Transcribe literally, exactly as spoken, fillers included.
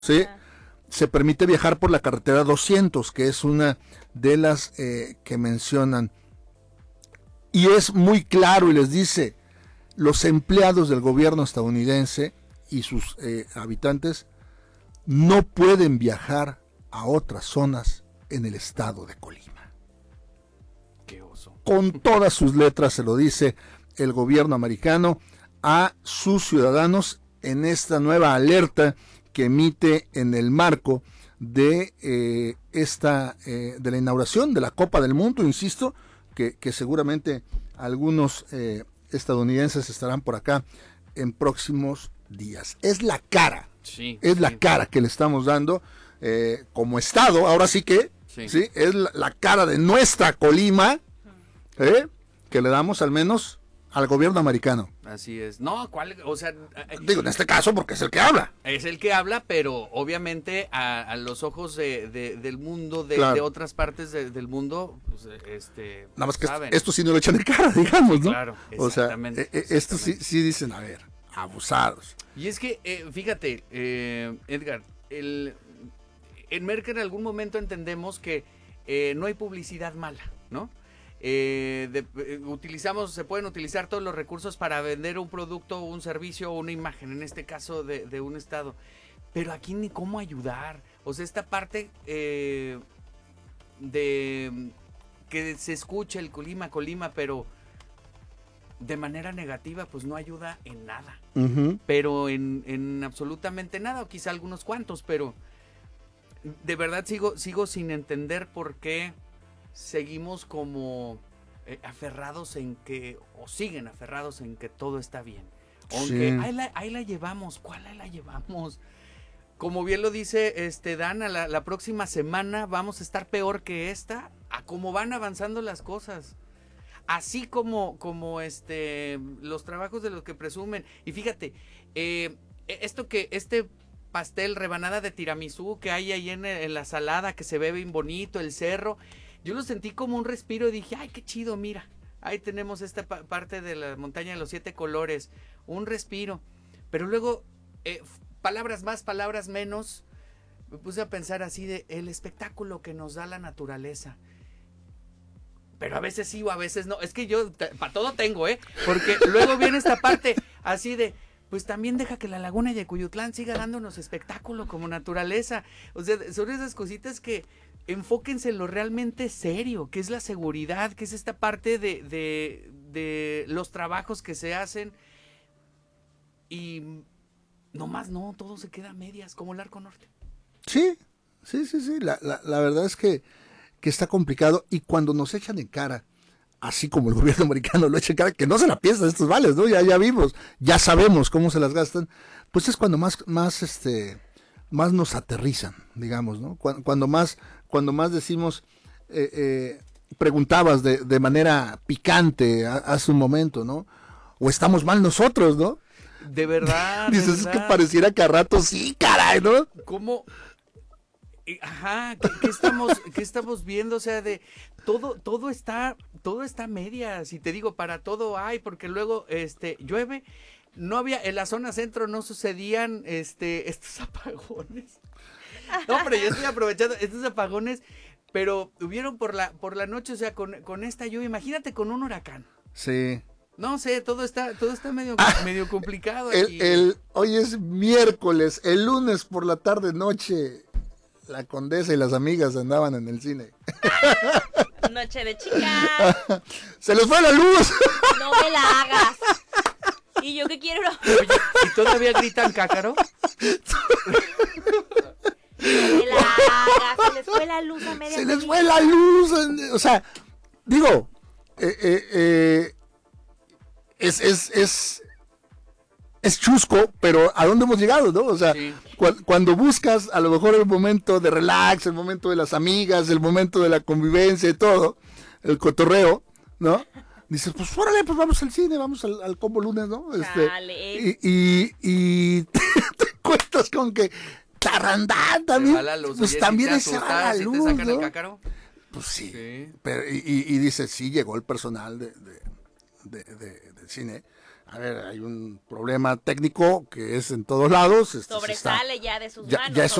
¿sí? Se permite viajar por la carretera doscientos, que es una de las eh, que mencionan. Y es muy claro y les dice, los empleados del gobierno estadounidense y sus eh, habitantes no pueden viajar a otras zonas en el estado de Colima. Qué oso. Con todas sus letras se lo dice el gobierno americano a sus ciudadanos en esta nueva alerta que emite en el marco de eh, esta eh, de la inauguración de la Copa del Mundo, insisto, que, que seguramente algunos eh, estadounidenses estarán por acá en próximos días. Es la cara, sí, es sí. la cara que le estamos dando eh, como Estado, ahora sí que, sí, ¿sí? Es la, la cara de nuestra Colima, ¿eh? Que le damos al menos al gobierno americano. Así es. No, ¿cuál? O sea, digo, en este caso porque es el que habla. Es el que habla, pero obviamente a, a los ojos de, de, del mundo, de, claro. de otras partes de, del mundo, pues, este, nada más que saben. Esto, esto sí no lo echan en cara, digamos, sí, ¿no? Claro, o sea, exactamente, eh, eh, esto sí, sí dicen, a ver, abusados. Y es que, eh, fíjate, eh, Edgar, el, en Merck en algún momento entendemos que eh, no hay publicidad mala, ¿no? Eh, de, eh, utilizamos, se pueden utilizar todos los recursos para vender un producto, un servicio o una imagen, en este caso de, de un estado, pero aquí ni cómo ayudar. O sea, esta parte eh, de que se escuche el Colima, Colima, pero de manera negativa, pues no ayuda en nada, uh-huh. pero en, en absolutamente nada, o quizá algunos cuantos, pero de verdad sigo, sigo sin entender por qué seguimos como eh, aferrados en que, o siguen aferrados en que todo está bien. Aunque sí. ahí, la, ahí la llevamos, ¿cuál ahí la llevamos? Como bien lo dice este Dana, la, la próxima semana vamos a estar peor que esta, a cómo van avanzando las cosas. Así como, como este, los trabajos de los que presumen. Y fíjate, eh, esto que, este pastel, rebanada de tiramisú que hay ahí en, en la salada, que se ve bien bonito, el cerro, yo lo sentí como un respiro y dije, ay, qué chido, mira, ahí tenemos esta pa- parte de la montaña de los siete colores, un respiro. Pero luego, eh, palabras más, palabras menos, me puse a pensar así de el espectáculo que nos da la naturaleza. Pero a veces sí o a veces no, es que yo para todo tengo, ¿eh? Porque luego viene esta parte así de, pues también deja que la laguna de Cuyutlán siga dándonos espectáculo como naturaleza. O sea, son esas cositas que enfóquense en lo realmente serio, que es la seguridad, que es esta parte de, de, de los trabajos que se hacen. Y nomás no, todo se queda a medias, como el Arco Norte. Sí, sí, sí, sí. La, la, la verdad es que, que está complicado. Y cuando nos echan en cara, así como el gobierno americano lo echa en cara, que no se la piensan estos vales, ¿no? Ya, ya vimos, ya sabemos cómo se las gastan. Pues es cuando más, más, este, más nos aterrizan, digamos, ¿no? Cuando, cuando más, cuando más decimos, eh, eh, preguntabas de, de manera picante a, hace un momento, ¿no? O estamos mal nosotros, ¿no? De verdad. Dices, de verdad. Es que pareciera que a rato sí, caray, ¿no? ¿Cómo? Ajá, ¿qué, qué estamos, qué estamos viendo? O sea, de todo, todo está, todo está a medias. Y te digo, para todo hay, porque luego este llueve. No había, en la zona centro no sucedían este, estos apagones. No, hombre, yo estoy aprovechando estos apagones, pero hubieron por la, por la noche, o sea, con, con esta lluvia, imagínate con un huracán. Sí. No sé, todo está, todo está medio, ah, medio complicado. El, aquí. el, hoy es miércoles, el lunes por la tarde noche, la Condesa y las amigas andaban en el cine. Noche de chicas. Se les fue la luz. No me la hagas. ¿Y yo qué quiero? Oye, ¿y todavía gritan cácaro? No me la hagas. Se les fue la luz a media. Se les fue la luz. O sea, digo, eh, eh, eh, es, es, es, es chusco, pero ¿a dónde hemos llegado, no? O sea, sí. cu- cuando buscas a lo mejor el momento de relax, el momento de las amigas, el momento de la convivencia y todo, el cotorreo, ¿no? Dices, pues órale, pues vamos al cine, vamos al, al combo lunes, ¿no? Este, y, y, y te, te cuentas con que tarandán también, luz, pues oye, también si se va la si luz, te sacan ¿no? el cácaro. Pues sí, sí. Pero, y, y, y dice, sí llegó el personal de, de, de, de, del cine a ver, hay un problema técnico que es en todos lados. Este, se está- Sobresale ya de sus ya, manos. ya es